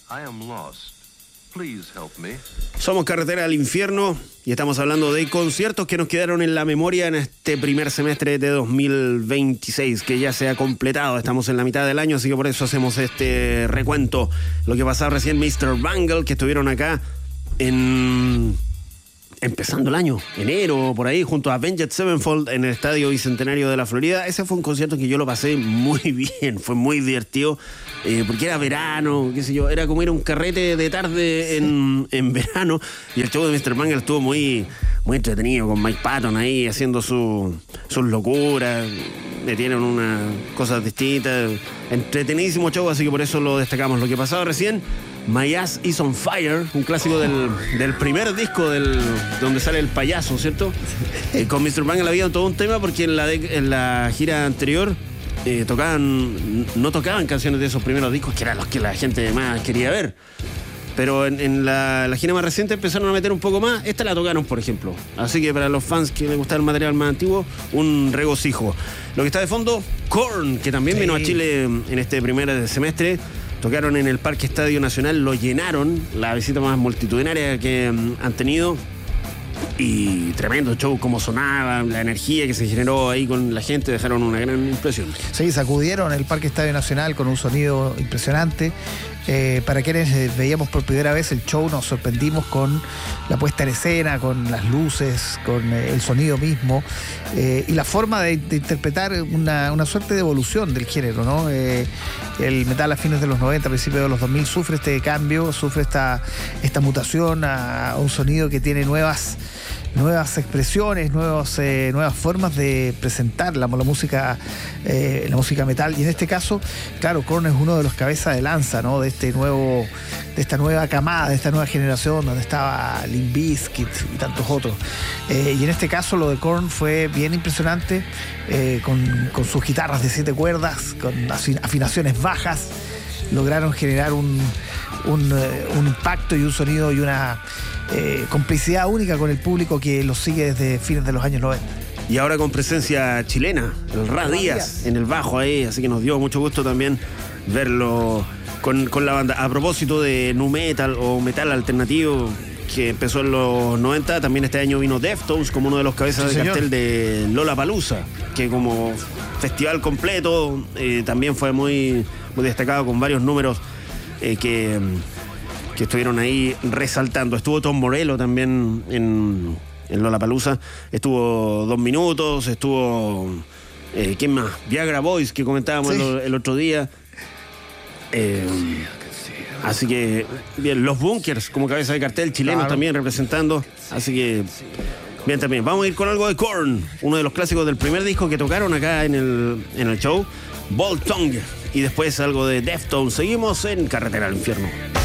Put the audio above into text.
I am lost. Please help me. Somos Carretera al Infierno y estamos hablando de conciertos que nos quedaron en la memoria en este primer semestre de 2026, que ya se ha completado. Estamos en la mitad del año, así que por eso hacemos este recuento. Lo que pasaba recién Mr. Bungle, que estuvieron acá empezando el año, enero, por ahí, junto a Avenged Sevenfold en el Estadio Bicentenario de la Florida. Ese fue un concierto que yo lo pasé muy bien, fue muy divertido, porque era verano, qué sé yo, era como ir a un carrete de tarde en verano, y el show de Mr. Bungle estuvo muy, muy entretenido, con Mike Patton ahí haciendo sus locuras, metieron unas cosas distintas, entretenidísimo show, así que por eso lo destacamos. Lo que pasaba recién, My Ass Is On Fire, un clásico del primer disco donde sale el payaso, ¿cierto? Con Mr. Bungle había todo un tema porque en la gira anterior no tocaban canciones de esos primeros discos, que eran los que la gente más quería ver. Pero en la gira más reciente empezaron a meter un poco más. Esta la tocaron, por ejemplo. Así que para los fans que les gusta el material más antiguo, un regocijo. Lo que está de fondo, Korn, que también vino a Chile en este primer semestre. Tocaron en el Parque Estadio Nacional, lo llenaron, la visita más multitudinaria que han tenido. Y tremendo show, como sonaba, la energía que se generó ahí con la gente, dejaron una gran impresión. Sí, sacudieron el Parque Estadio Nacional con un sonido impresionante. Para quienes veíamos por primera vez el show, nos sorprendimos con la puesta en escena, con las luces, con el sonido mismo, y la forma de interpretar una suerte de evolución del género, ¿no? El metal a fines de los 90, principios de los 2000 sufre este cambio, sufre esta mutación a un sonido que tiene nuevas expresiones, nuevas formas de presentar la música metal. Y en este caso, claro, Korn es uno de los cabezas de lanza, ¿no? De esta nueva camada, de esta nueva generación, donde estaba Limp Bizkit y tantos otros. Y en este caso lo de Korn fue bien impresionante, con sus guitarras de 7 cuerdas, con afinaciones bajas, lograron generar un impacto y un sonido y una complicidad única con el público que los sigue desde fines de los años 90. Y ahora con presencia chilena, el Ra Díaz en el bajo ahí, así que nos dio mucho gusto también verlo con la banda. A propósito de nu metal o metal alternativo que empezó en los 90, también este año vino Deftones como uno de los cabezas de cartel de Lollapalooza, que como festival completo también fue muy, muy destacado, con varios números que estuvieron ahí resaltando. Estuvo Tom Morello también en Lollapalooza, estuvo 2 Minutos, estuvo ¿quién más? Viagra Boys, que comentábamos el otro día. Así que bien, los Bunkers como cabeza de cartel, chilenos también representando, así que bien también. Vamos a ir con algo de Korn, uno de los clásicos del primer disco que tocaron acá en el show, Bolt Tongue, y después algo de Deftones. Seguimos en Carretera al Infierno.